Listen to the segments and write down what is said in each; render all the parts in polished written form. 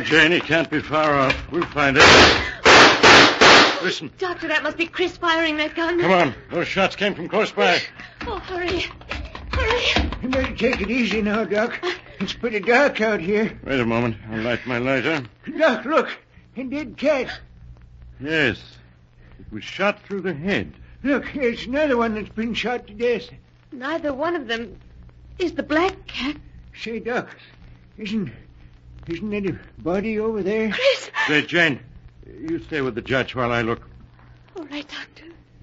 Jane, he can't be far off. We'll find it. Listen. Doctor, that must be Chris firing that gun. Come on. Those shots came from close by. Oh, hurry. Hurry. You better take it easy now, Doc. It's pretty dark out here. Wait a moment. I'll light my lighter. Doc, look. A dead cat. Yes. It was shot through the head. Look, here's another one that's been shot to death. Neither one of them is the black cat. Say, Doc, isn't that a body over there? Chris! Say, Jane, you stay with the judge while I look. All right, Doctor.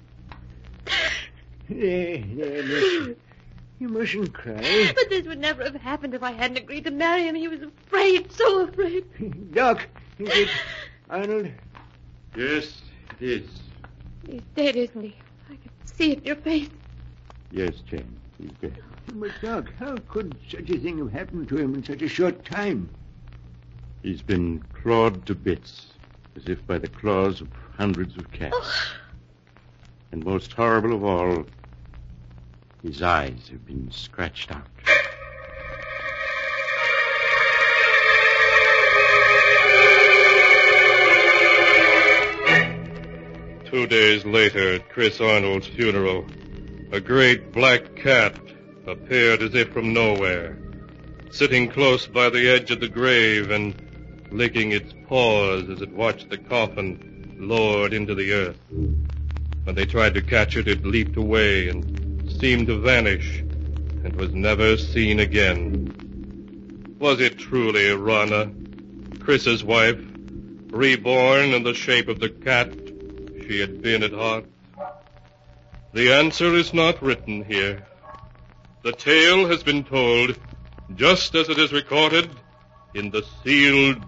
There, listen. You mustn't cry. But this would never have happened if I hadn't agreed to marry him. He was afraid, so afraid. Doc, is it Arnold? Yes, it is. He's dead, isn't he? I can see it in your face. Yes, Jane, he's dead. But, Doc, how could such a thing have happened to him in such a short time? He's been clawed to bits, as if by the claws of hundreds of cats. Oh. And most horrible of all, his eyes have been scratched out. Two days later, at Chris Arnold's funeral, a great black cat appeared as if from nowhere, sitting close by the edge of the grave and licking its paws as it watched the coffin lowered into the earth. When they tried to catch it, it leaped away and seemed to vanish and was never seen again. Was it truly Rana, Chris's wife, reborn in the shape of the cat she had been at heart? The answer is not written here. The tale has been told just as it is recorded in the sealed